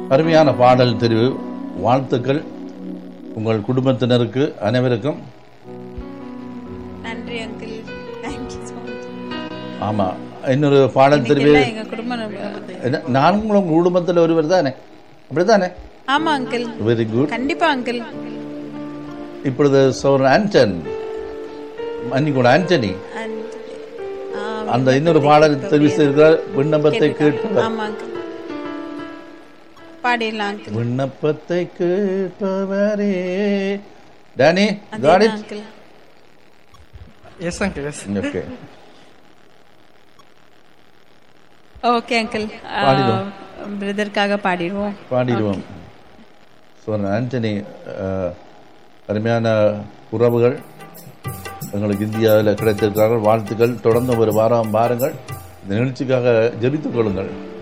அருமையான பாடல் தெரிவு, வாழ்த்துக்கள் உங்கள் குடும்பத்தினருக்கு அனைவருக்கும். நன்றி அங்கிள். Thank you so much. ஆமா, இன்னொரு பாடல் தெரிவு. எங்க குடும்பம் நான் உங்க குடும்பத்தில் ஒருவர் தானே, அப்படித்தானே? ஆமா அங்கிள். Very good. கண்டிப்பா அங்கிள். இப்பொழுது சோர் ஆண்டனி, அன்னிக்கூட ஆண்டனி அந்த இன்னொரு பாடல் தெரிவி செய்திருக்கிறார், விண்ணப்பத்தை கேட்பவர். ஆமா அங்கிள், பாடிடலாம் அங்கிள். விண்ணப்பத்தை கேட்பவரே. Danny, got it? Uncle. Yes uncle, S. Okay okay uncle, பாடிடுவோம். பிரதருக்காக பாடிடுவோம். சோர் ஆண்டனி, அருமையான உறவுகள் எங்களுக்கு இந்தியாவில் கிடைத்திருக்கிறார்கள். வாழ்த்துக்கள். தொடர்ந்து ஒரு வாரம் பாருங்கள். இந்த நிகழ்ச்சிக்காக ஜெபித்துக் கொள்ளுங்கள்.